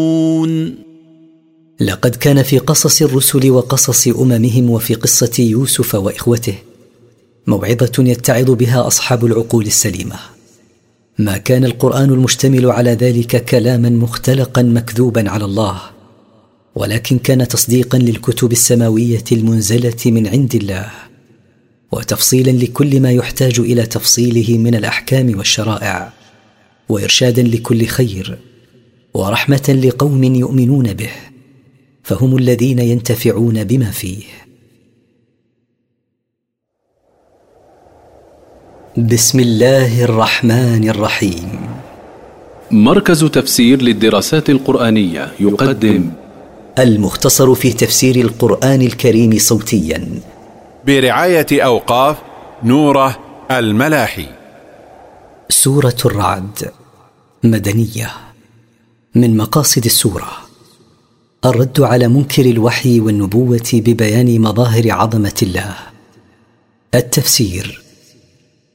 لقد كان في قصص الرسل وقصص أممهم وفي قصة يوسف وإخوته موعظة يتعظ بها أصحاب العقول السليمة. ما كان القرآن المشتمل على ذلك كلاما مختلقا مكذوبا على الله، ولكن كان تصديقا للكتب السماوية المنزلة من عند الله، وتفصيلا لكل ما يحتاج إلى تفصيله من الأحكام والشرائع، وإرشادا لكل خير، ورحمة لقوم يؤمنون به، فهم الذين ينتفعون بما فيه. بسم الله الرحمن الرحيم. مركز تفسير للدراسات القرآنية يقدم المختصر في تفسير القرآن الكريم صوتيا برعاية أوقاف نوره الملاحي. سورة الرعد مدنية. من مقاصد السورة الرد على منكر الوحي والنبوة ببيان مظاهر عظمة الله. التفسير